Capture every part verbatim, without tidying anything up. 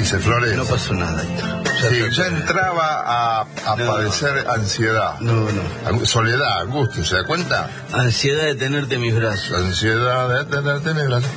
dice Flores. No pasó nada. Ya Sí, está. ya entraba a, a No. padecer ansiedad. No, no. Soledad, angustia, ¿se da cuenta? Ansiedad de tenerte en mis brazos. Ansiedad de tenerte en el brazo.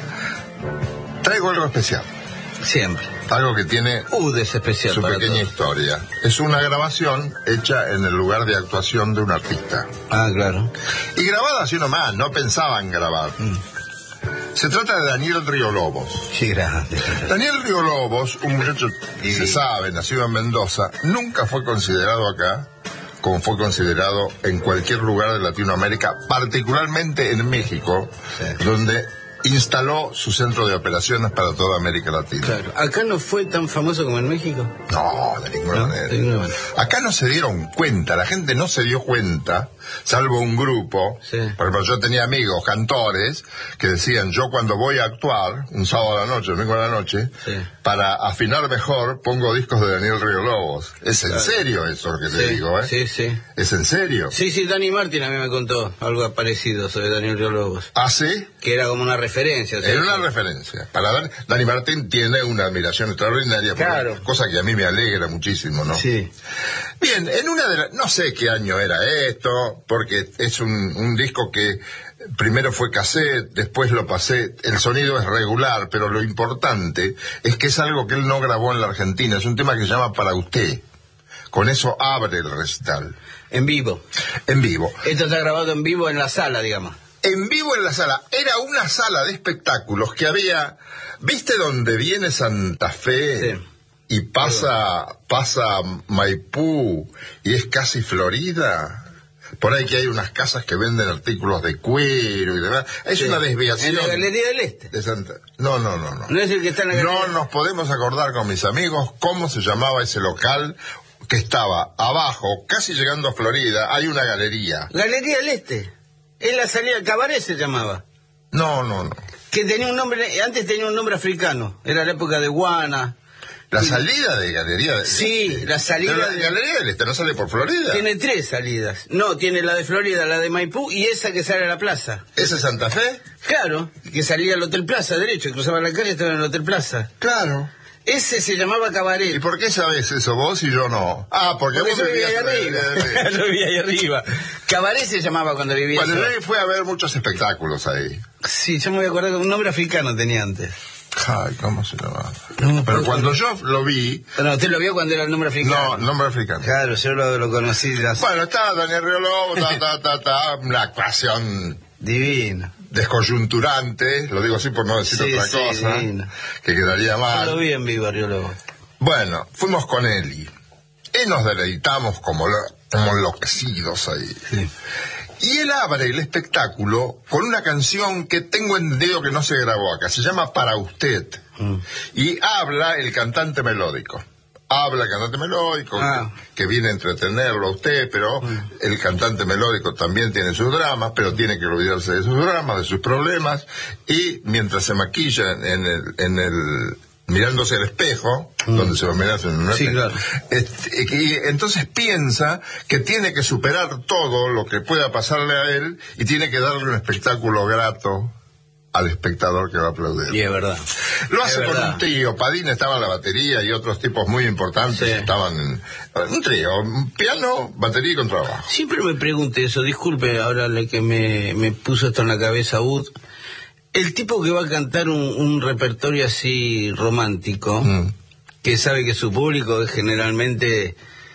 Traigo algo especial. Siempre. Algo que tiene Uh, es especial su para pequeña todos. historia. Es una grabación hecha en el lugar de actuación de un artista. Ah, claro. Y grabada así nomás, no pensaba en grabar. Mm. Se trata de Daniel Río Lobos. Sí, grande. Daniel Río Lobos, un muchacho, se sabe, nacido en Mendoza, nunca fue considerado acá como fue considerado en cualquier lugar de Latinoamérica, particularmente en México, Sí. donde instaló su centro de operaciones para toda América Latina. Claro. ¿Acá no fue tan famoso como en México? No, de ninguna No, manera. de ninguna manera. Acá no se dieron cuenta, la gente no se dio cuenta, salvo un grupo. Sí. Por ejemplo, yo tenía amigos cantores que decían, yo cuando voy a actuar, un sábado a la noche, domingo a la noche, Sí. para afinar mejor, pongo discos de Daniel Río Lobos. Es en Claro. serio eso que te Sí, digo, ¿eh? sí, sí. Es en serio. Sí, sí, Dani Martín a mí me contó algo parecido sobre Daniel Río Lobos. ¿Ah, sí? Que era como una referencia. o sea, Era una referencia. Para dar, Dani Martín tiene una admiración extraordinaria, por- Claro. cosa que a mí me alegra muchísimo, ¿no? Sí. Bien, en una de las... No sé qué año era esto, porque es un, un disco que primero fue cassette, después lo pasé, el sonido es regular, pero lo importante es que es algo que él no grabó en la Argentina, es un tema que se llama Para Usted. Con eso abre el recital. En vivo. En vivo. Esto está grabado en vivo en la sala, digamos. En vivo en la sala. Era una sala de espectáculos que había... ¿Viste donde viene Santa Fe? Sí. Y pasa, pasa Maipú y es casi Florida. Por ahí que hay unas casas que venden artículos de cuero y demás. Es Sí. una desviación. En la Galería del Este. de Santa... No, no, no, no. No es el que está en la No Galería. nos podemos acordar con mis amigos cómo se llamaba ese local que estaba abajo, casi llegando a Florida. Hay una galería. Galería del Este. Es la salida, Cabaret se llamaba. No, no, no. Que tenía un nombre, antes tenía un nombre africano. Era la época de Guana. La salida de Galería del Sí, Este. la salida Pero la de- Galería del Este no sale por Florida. Tiene tres salidas. No, tiene la de Florida, la de Maipú y esa que sale a la plaza. ¿Ese es Santa Fe? Claro, que salía al Hotel Plaza, derecho, cruzaba la calle y estaba en el Hotel Plaza. Claro. Ese se llamaba ¿Y Cabaret. por qué sabes eso vos y yo no? Ah, porque, Porque vos yo vivía ahí vivías en la arriba. Galería del Este. Yo vivía ahí arriba. Cabaret se llamaba cuando vivía Bueno, yo. yo fui a ver muchos espectáculos ahí. Sí, yo me voy a acordar que un nombre africano tenía antes. Ay, ¿cómo se llamaba? No, Pero no, cuando no. yo lo vi... No, usted lo vio cuando era el nombre africano. No, nombre africano. Claro, yo lo, lo conocí de la... Bueno, está Daniel Río Lobos, ta, ta, ta, ta, una actuación Divino. descoyunturante, lo digo así por no decir Sí, otra sí, cosa, divino. que quedaría Yo lo mal. vi en vivo, Río Lobo. Bueno, fuimos con Eli y nos deleitamos como, lo- como enloquecidos ahí. Sí. Y él abre el espectáculo con una canción que tengo entendido que no se grabó acá, se llama Para Usted. Mm. Y habla el cantante melódico. Habla el cantante melódico, Ah. que, que viene a entretenerlo a usted, pero Mm. el cantante melódico también tiene sus dramas, pero tiene que olvidarse de sus dramas, de sus problemas, y mientras se maquilla en el, en el mirándose al espejo, Mm. donde se va a mirar en un Sí, espejo, claro. este, y entonces piensa que tiene que superar todo lo que pueda pasarle a él y tiene que darle un espectáculo grato al espectador que va a aplaudir. Y es verdad. Lo Es hace con verdad. un trío. Padín estaba en la batería y otros tipos muy importantes Sí. estaban en un trío, un piano, batería y contrabajo. Siempre me pregunté eso, disculpe ahora la que me, me puso esto en la cabeza, Ud. El tipo que va a cantar un, un repertorio así romántico, Mm. que sabe que su público es generalmente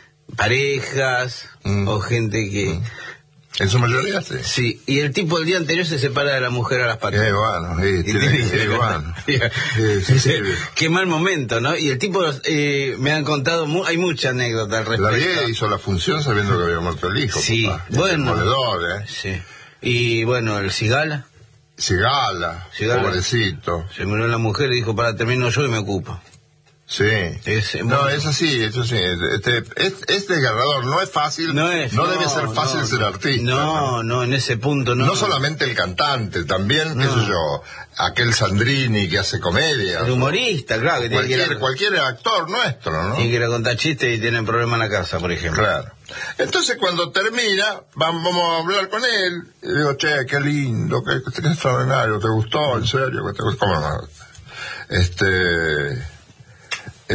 parejas Mm. o gente que... En su mayoría sí. Sí, y el tipo el día anterior se separa de la mujer a las patas. Eh, bueno, sí, Y tiene tiene que- que- eh, bueno. Sí, sí, sí. Qué mal momento, ¿no? Y el tipo, eh, me han contado, mu- hay mucha anécdota al La respecto. vieja hizo la función sabiendo que había muerto el hijo. Sí, papá. bueno. Demoledor, ¿eh? Sí. Y bueno, el Cigala, Cigala, Cigala. pobrecito. se murió la mujer y dijo, para, termino yo y me ocupo. Sí. Es, No, bueno. es así, eso sí. Este, es, es desgarrador, no es fácil. No es, no no, debe ser fácil no, ser artista. No, no, en ese punto no. No solamente el cantante, también, qué No. sé yo, aquel Sandrini que hace comedia. El humorista, claro, que tiene que, ir Cualquier, a, cualquier actor nuestro, ¿no? tiene que ir a contar chistes y tienen problemas en la casa, por ejemplo. Claro. Entonces cuando termina, vam- vamos a hablar con él, y digo, che, qué lindo, qué, qué extraordinario, ¿te gustó? ¿En serio? ¿Te gustó? ¿Cómo no? Este...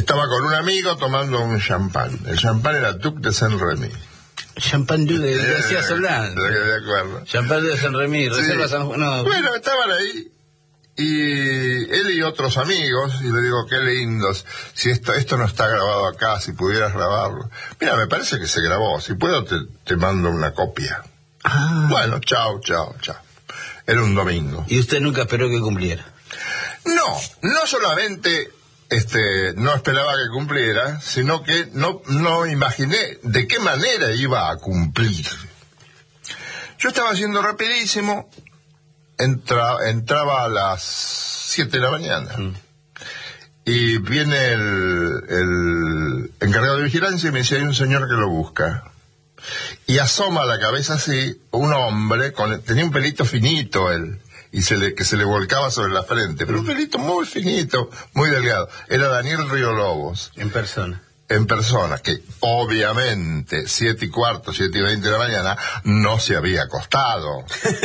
Estaba con un amigo tomando un champán. El champán era Duc de Saint-Remy. Champán de, de, de hacía Solán. De, de acuerdo. Champán de Saint-Remy, Sí. reserva San Juan. No. Bueno, estaban ahí. Y él y otros amigos, y le digo, qué lindos, si esto esto no está grabado acá, si pudieras grabarlo. Mira, me parece que se grabó, si puedo te, te mando una copia. Ah. Bueno, chao, chao, chao. Era un domingo. Y usted nunca esperó que cumpliera. No, no solamente este no esperaba que cumpliera, sino que no, no imaginé de qué manera iba a cumplir. Yo estaba haciendo rapidísimo. Entra, entraba a las siete de la mañana mm. y viene el, el encargado de vigilancia y me dice, hay un señor que lo busca, y asoma la cabeza así un hombre con, tenía un pelito finito él y se le, que se le volcaba sobre la frente, pero un pelito muy finito, muy delgado. Era Daniel Río Lobos en persona. En persona, que obviamente siete y cuarto, siete y veinte de la mañana no se había acostado.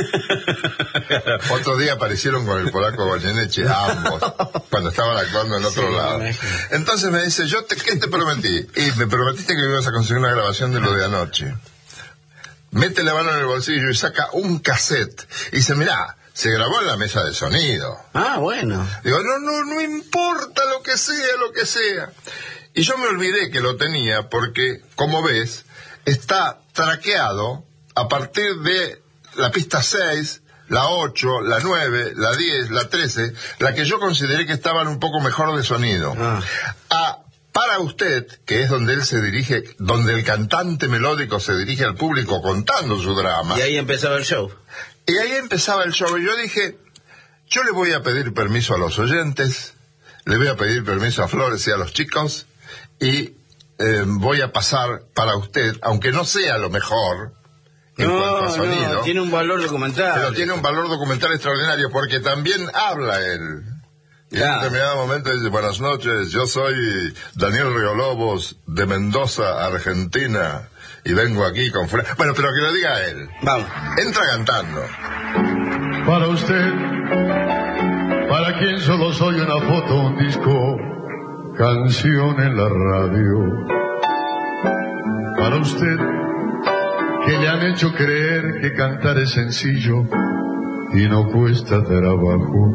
Otro día aparecieron con el polaco Goyeneche, ambos, cuando estaban actuando en otro sí, lado. Entonces me dice, yo te, ¿qué te prometí? Y me prometiste que me ibas a conseguir una grabación de lo de anoche. Mete la mano en el bolsillo y saca un cassette. Y dice, mirá, se grabó en la mesa de sonido. Ah, bueno. Digo, no, no, no importa lo que sea, lo que sea. Y yo me olvidé que lo tenía porque, como ves, está traqueado a partir de la pista seis, la ocho, la nueve, la diez, la trece, la que yo consideré que estaban un poco mejor de sonido. Ah. A Para Usted, que es donde él se dirige, donde el cantante melódico se dirige al público contando su drama. Y ahí empezaba el show. Y ahí empezaba el show. Y yo dije, yo le voy a pedir permiso a los oyentes, le voy a pedir permiso a Flores y a los chicos, y eh, voy a pasar Para Usted, aunque no sea lo mejor en no, cuanto a sonido. No, tiene un valor documental. Pero tiene un valor documental extraordinario, porque también habla él. Y en un determinado momento dice, buenas noches, yo soy Daniel Río Lobos, de Mendoza, Argentina, y vengo aquí con... Fre bueno, pero que lo diga él. Vamos. Entra cantando. Para usted, para quien solo soy una foto, un disco, canción en la radio. Para usted, que le han hecho creer que cantar es sencillo y no cuesta trabajo.